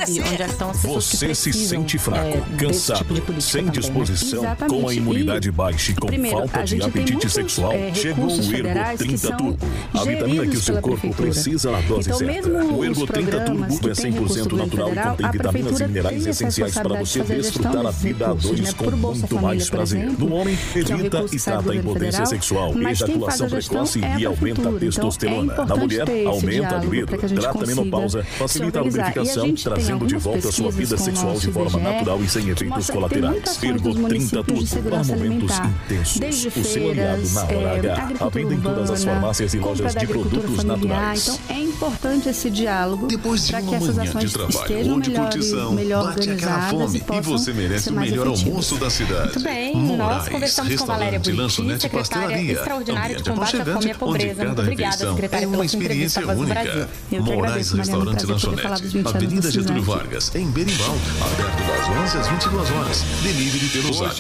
sabe onde estão as pessoas que Você se precisam, sente fraco, cansado, tipo de política sem também, né? disposição, Exatamente. com a imunidade baixa e com Primeiro, falta a de gente tem apetite muitos, sexual, chegou recursos o Ergo federais que 30 são Turbo. A vitamina que o geridos seu pela corpo prefeitura. precisa na dose Então, certa. mesmo O Ergo os 30 programas Turbo é que têm recurso 100% do governo natural e federal, contém a vitaminas e prefeitura minerais tem essa essenciais para responsabilidade você de fazer a gestão desfrutar a desses vida a recursos, dois né? com Por Bolsa muito Família, mais por prazer. exemplo, No homem, que é um evita recurso e que sai do trata a governo impotência federal, sexual, mas quem ejaculação faz a gestão precoce é a e aumenta a prefeitura. testosterona. Então, é Na mulher, importante ter esse aumenta a diálogo libido, para que a gente trata a consiga menopausa, se facilita a organizar. E a lubrificação, gente tem trazendo de algumas volta a sua pesquisas vida com o sexual nosso de forma IBGE, natural e sem que efeitos mostra que tem colaterais. muitas ações Ergo dos 30 municípios de Turbo, para segurança momentos alimentar, intensos. desde O seu aliado feiras, na hora H. À agricultura venda em todas as urbana, farmácias e compra lojas da de agricultura produtos familiar. naturais. Então, é importante esse diálogo Depois de para que uma essas manhã ações de trabalho estejam ou de curtição, melhor bate aquela organizadas fome e e possam você merece ser o mais melhor efetivas. almoço da cidade. Muito bem, Moraes, nós conversamos com Valéria restaurante, Buriti, lanchonete e secretária pastelaria. extraordinária de Ambiente combate à fome e à aconchegante, pobreza. onde Muito cada obrigada, refeição secretária, é pela uma sua entrevista experiência à Voz do única. Brasil. Eu que Moraes agradeço, Mariana, Restaurante e prazer poder falar Lanchonete, dos 20 anos Avenida da Getúlio cidade. Vargas, em Berimbau, aberto das 11 às 22 horas. Delivery pelo zap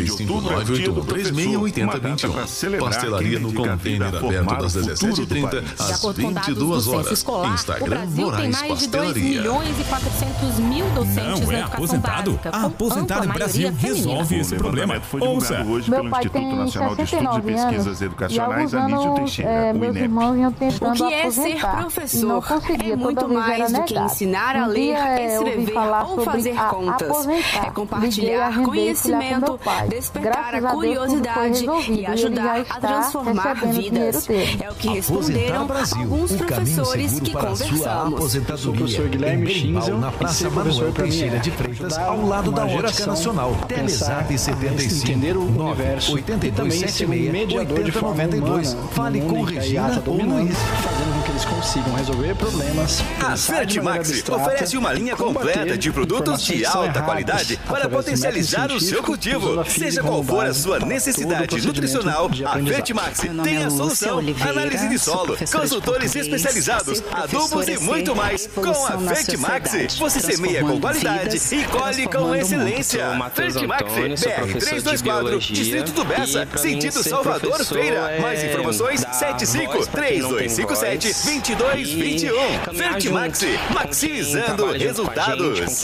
7598368021. Pastelaria no container aberto das 17h30 às De acordo com dados do 22 Censo horas. Escolar, o Instagram Brasil tem Moraes mais de 2 Pastelaria. milhões e 400 mil docentes Não na é educação aposentado? básica, A com Aposentado ampla Brasil maioria feminina. resolve esse problema. Foi divulgado Ouça. hoje Meu pelo pai Instituto tem Nacional de Estudos e 69 Pesquisas anos, Educacionais e há alguns Anísio anos, Teixeira, o meus INEP. irmãos iam O tentando que é ser aposentar e não professor? conseguia, É muito toda vez era mais do que negado. ensinar a ler, escrever ou fazer contas. É compartilhar conhecimento, despertar a curiosidade e ajudar a transformar vidas. É o que responderam alguns professores que conversamos. Sou o professor Guilherme Schinzel, na Praça Manuel Teixeira de Freitas, ao lado da Ótica Nacional. Telezap 75 entender o universo e também ser um mediador de forma humana. Fale com Regina ou Luiz. Fazendo com que eles consigam resolver problemas. A Fertimax oferece uma linha completa de produtos de alta qualidade para potencializar o seu cultivo. Seja qual for a sua necessidade nutricional, a Fertimax tem a solução. Análise de solo, consultores especializados, adubos e muito mais. Com a Fertimax, você semeia com qualidade e colhe com excelência. Fertimax, BR 324, Distrito do Bessa, sentido Salvador Feira. Mais informações, 75-3257-2221. Fertimax, maximizando resultados.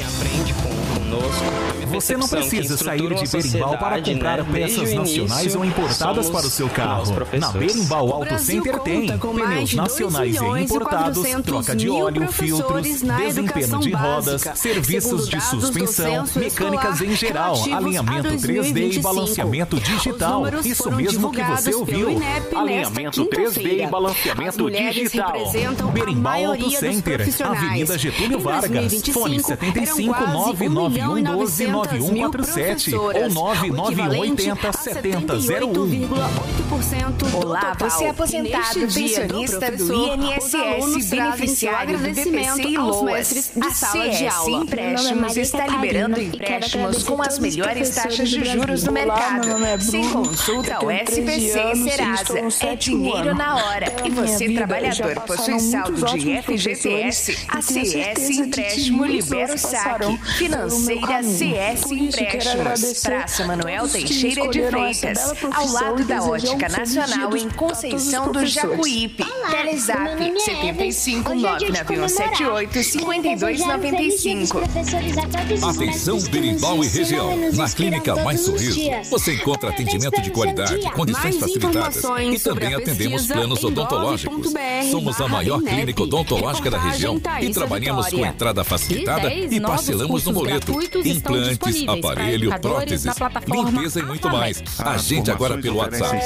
Você não precisa sair de Berimbau para comprar peças nacionais ou importadas para o seu carro. Na Berimbau Auto Center tem pneus nacionais e importados, troca de óleo, filtros, desempenho de rodas, serviços de suspensão, mecânicas em geral, alinhamento 3D e balanceamento digital. Isso mesmo que você ouviu. Alinhamento 3D e balanceamento digital. Berimbau Auto Center, Avenida Getúlio Vargas, fone 75 991 12 9147 ou 99180 7001. Olá, você é aposentado, pensionista do INSS, beneficiário do BPC e LOAS. A CS Empréstimos está liberando empréstimos com as melhores taxas de juros do mercado. Sem consulta ao SPC e Serasa. É dinheiro na hora. E você, trabalhador, possui saldo de FGTS? A CS Empréstimo libera o saque. Financeira CS Empréstimos. Praça Manuel Teixeira de Freitas, ao lado da Ótica Nacional, em Conceição do Jacuípe. Telezap 75 99178 5295. Atenção Berimbau e região. Na Clínica Mais Sorriso, você encontra atendimento de qualidade, condições facilitadas e também atendemos planos odontológicos. Somos a maior clínica odontológica da região e trabalhamos com entrada facilitada e parcelamos no boleto. Implantes, aparelho, próteses, limpeza e muito mais. Agende agora pelo WhatsApp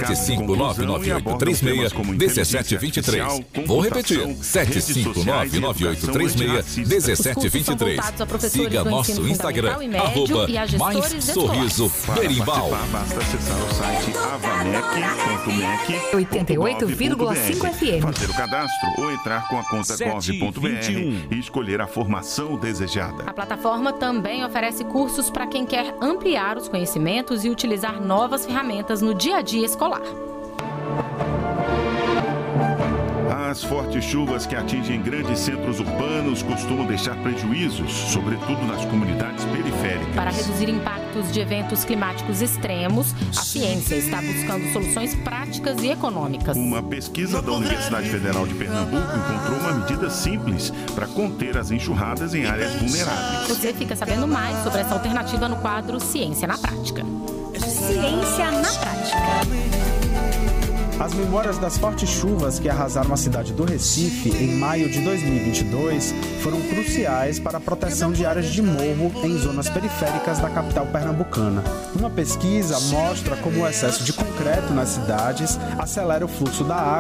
75998361723. Vou repetir, 75998361723. Siga nosso Instagram, @MaisSorriso Berimbau. Basta acessar o site avanec.mec 88,5 FM. Fazer o cadastro ou entrar com a conta gov.br e escolher a formação desejada. A plataforma também oferece cursos para quem quer ampliar os conhecimentos e utilizar novas ferramentas no dia a dia escolar. A As fortes chuvas que atingem grandes centros urbanos costumam deixar prejuízos, sobretudo nas comunidades periféricas. Para reduzir impactos de eventos climáticos extremos, a ciência está buscando soluções práticas e econômicas. Uma pesquisa da Universidade Federal de Pernambuco encontrou uma medida simples para conter as enxurradas em áreas vulneráveis. Você fica sabendo mais sobre essa alternativa no quadro Ciência na Prática. Ciência na Prática. As memórias das fortes chuvas que arrasaram a cidade do Recife em maio de 2022 foram cruciais para a proteção de áreas de morro em zonas periféricas da capital pernambucana. Uma pesquisa mostra como o excesso de concreto nas cidades acelera o fluxo da